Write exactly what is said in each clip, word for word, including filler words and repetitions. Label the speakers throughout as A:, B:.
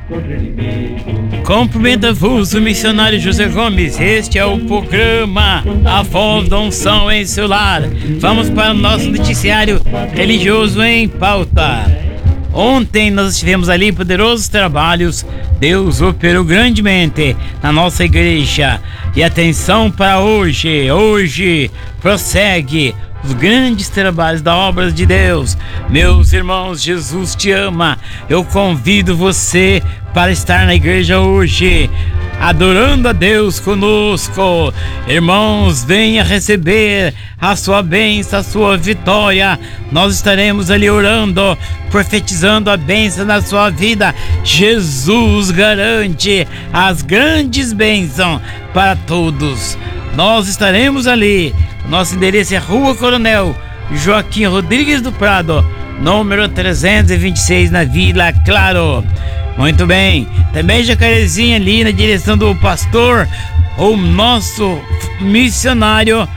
A: Cumprimento-vos, o missionário José Gomes. Este é o programa A Voz da Unção em seu lar. Vamos para o nosso noticiário religioso em pauta. Ontem nós tivemos ali poderosos trabalhos. Deus operou grandemente na nossa igreja. E atenção para hoje. Hoje prossegue os grandes trabalhos da obra de Deus. Meus irmãos, Jesus te ama. Eu convido você para estar na igreja hoje, adorando a Deus conosco. Irmãos, venha receber a sua bênção, a sua vitória. Nós estaremos ali orando, profetizando a bênção na sua vida. Jesus garante as grandes bênçãos para todos. Nós estaremos ali. Nosso endereço é Rua Coronel Joaquim Rodrigues do Prado, número trezentos e vinte e seis, na Vila Claro. Muito bem. Também Jacarezinho ali na direção do pastor, o nosso missionário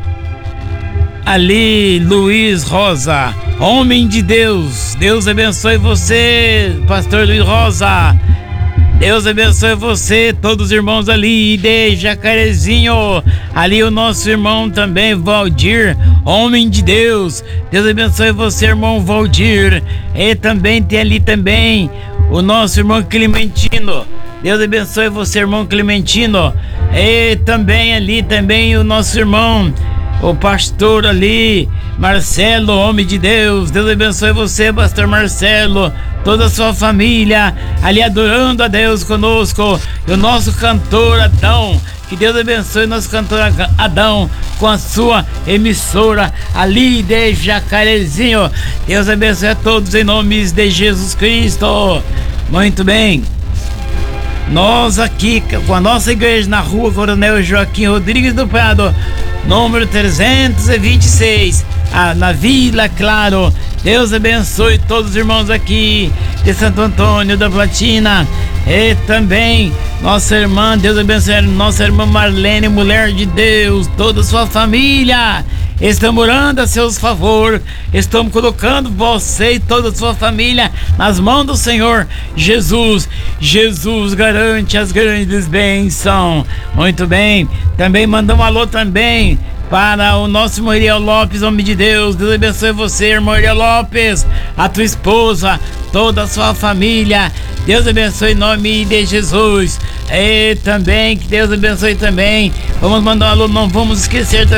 A: ali, Luiz Rosa, homem de Deus. Deus abençoe você, pastor Luiz Rosa. Deus abençoe você, todos os irmãos ali de Jacarezinho. Ali o nosso irmão também, Valdir, homem de Deus. Deus abençoe você, irmão Valdir. E também tem ali também o nosso irmão Clementino. Deus abençoe você, irmão Clementino. E também ali também o nosso irmão, o pastor ali, Marcelo, homem de Deus. Deus abençoe você, pastor Marcelo, toda a sua família ali adorando a Deus conosco. E o nosso cantor Adão, que Deus abençoe o nosso cantor Adão com a sua emissora ali de Jacarezinho. Deus abençoe a todos em nome de Jesus Cristo. Muito bem. Nós aqui com a nossa igreja na Rua Coronel Joaquim Rodrigues do Prado, número trezentos e vinte e seis, ah, na Vila Claro. Deus abençoe todos os irmãos aqui de Santo Antônio da Platina. E também nossa irmã, Deus abençoe nossa irmã Marlene, mulher de Deus, toda a sua família. Estamos orando a seus favor. Estamos colocando você e toda a sua família nas mãos do Senhor Jesus. Jesus garante as grandes bênçãos. Muito bem. Também mandamos um alô também para o nosso irmão Ariel Lopes, homem de Deus. Deus abençoe você, irmão Ariel Lopes, a tua esposa, toda a sua família. Deus abençoe em nome de Jesus. E também que Deus abençoe também. Vamos mandar um alô, não vamos esquecer também